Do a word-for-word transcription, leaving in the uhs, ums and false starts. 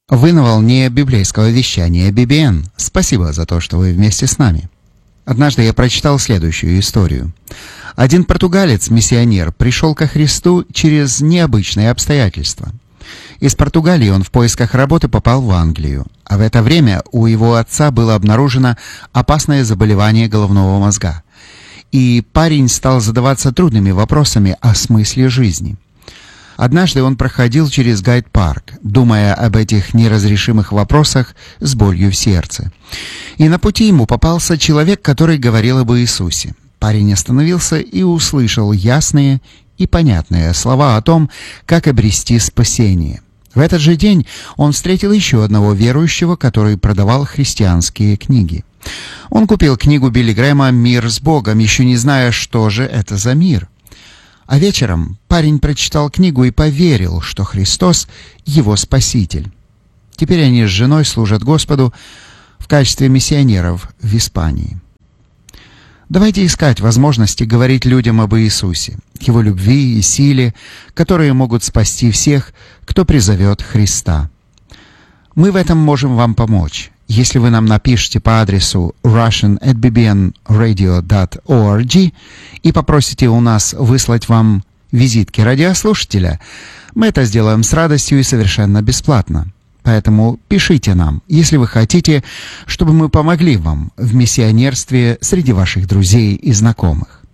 Вы на волне библейского вещания би би эн. Спасибо за то, что вы вместе с нами. Однажды я прочитал следующую историю. Один португалец-миссионер пришел ко Христу через необычные обстоятельства. Из Португалии он в поисках работы попал в Англию, а в это время у его отца было обнаружено опасное заболевание головного мозга. И парень стал задаваться трудными вопросами о смысле жизни. Однажды он проходил через Гайд-парк, думая об этих неразрешимых вопросах с болью в сердце. И на пути ему попался человек, который говорил об Иисусе. Парень остановился и услышал ясные и понятные слова о том, как обрести спасение. В этот же день он встретил еще одного верующего, который продавал христианские книги. Он купил книгу Билли Грэма «Мир с Богом», еще не зная, что же это за мир. А вечером парень прочитал книгу и поверил, что Христос — его Спаситель. Теперь они с женой служат Господу в качестве миссионеров в Испании. Давайте искать возможности говорить людям об Иисусе, Его любви и силе, которые могут спасти всех, кто призовет Христа. Мы в этом можем вам помочь, если вы нам напишите по адресу russian at b b n radio dot org и попросите у нас выслать вам визитки радиослушателя. Мы это сделаем с радостью и совершенно бесплатно. Поэтому пишите нам, если вы хотите, чтобы мы помогли вам в миссионерстве среди ваших друзей и знакомых.